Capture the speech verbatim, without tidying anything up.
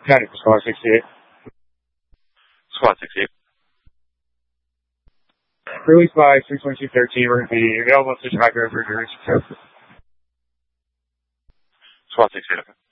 Got it. Squad sixty-eight. Squad sixty-eight. Released by three twenty-two thirteen. We're going to be available to survive your refrigeration. Squad sixty-eight.